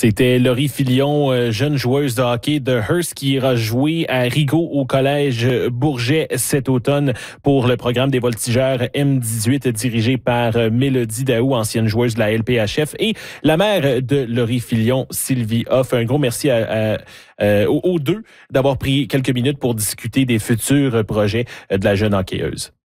C'était Laurie Filion, jeune joueuse de hockey de Hearst, qui ira jouer à Rigaud au collège Bourget cet automne pour le programme des voltigeurs M18 dirigé par Mélodie Daou, ancienne joueuse de la LPHF, et la mère de Laurie Filion, Sylvie Hoff. Un gros merci aux deux d'avoir pris quelques minutes pour discuter des futurs projets de la jeune hockeyeuse.